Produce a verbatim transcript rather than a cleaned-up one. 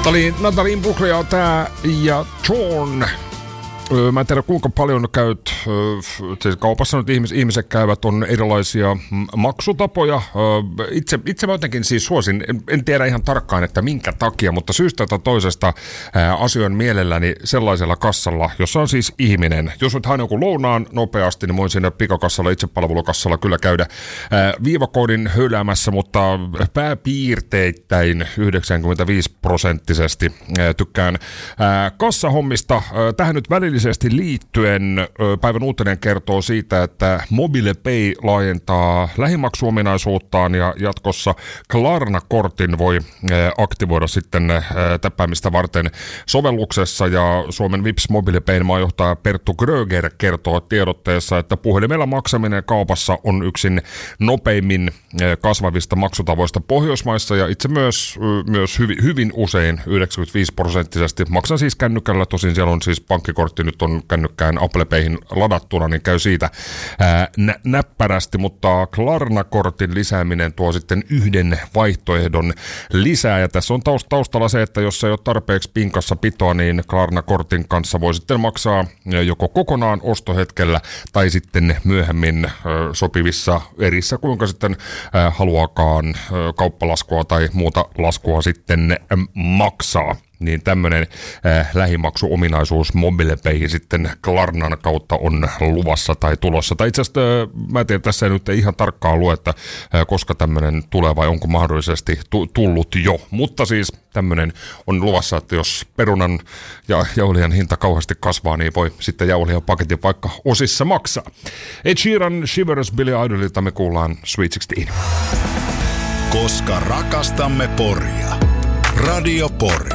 Oli Natalie Imbruglia tää ja Torn. Mä en tiedä kuinka paljon käyt, siis kaupassa nyt ihmis, ihmiset käyvät, on erilaisia maksutapoja. Itse, itse mä jotenkin siis suosin, en, en tiedä ihan tarkkaan, että minkä takia, mutta syystä tai toisesta asioin mielelläni sellaisella kassalla, jossa on siis ihminen. Jos nyt haen joku lounaan nopeasti, niin voin siinä pikakassalla, itsepalvelukassalla kyllä käydä viivakoodin höyläämässä, mutta pääpiirteittäin yhdeksänkymmentäviisi prosenttisesti tykkään kassahommista. Tähän nyt välillisesti liittyen päivän uutinen kertoo siitä, että MobilePay laajentaa lähimaksuominaisuuttaan ja jatkossa Klarna-kortin voi aktivoida sitten täppäämistä varten sovelluksessa, ja Suomen Vips MobilePayn maajohtaja Perttu Gröger kertoo tiedotteessa, että puhelimella maksaminen kaupassa on yksin nopeimmin kasvavista maksutavoista Pohjoismaissa, ja itse myös, myös hyvin, hyvin usein yhdeksänkymmentäviisi prosenttisesti maksan siis kännykällä, tosin siellä on siis pankkikortti nyt on kännykkään Apple Payhin ladattuna, niin käy siitä ää, nä- näppärästi, mutta Klarna-kortin lisääminen tuo sitten yhden vaihtoehdon lisää, ja tässä on taust- taustalla se, että jos ei ole tarpeeksi pinkassa pitoa, niin Klarna-kortin kanssa voi sitten maksaa joko kokonaan ostohetkellä tai sitten myöhemmin ä, sopivissa erissä, kuinka sitten ä, haluakaan ä, kauppalaskua tai muuta laskua sitten ä, maksaa. Niin tämmöinen äh, lähimaksuominaisuus MobilePayhin sitten Klarnan kautta on luvassa tai tulossa. Tai itse asiassa äh, mä en tiedä, tässä ei nyt ihan tarkkaan lue, että äh, koska tämmöinen tulee vai onko mahdollisesti tu- tullut jo. Mutta siis tämmöinen on luvassa, että jos perunan ja jauhelijan hinta kauheasti kasvaa, niin voi sitten jauhelijan paketin vaikka osissa maksaa. Ed Sheeran, Shivers, Billy Idolilta me kuullaan Sweet sixteen. Koska rakastamme Poria. Radio Pori.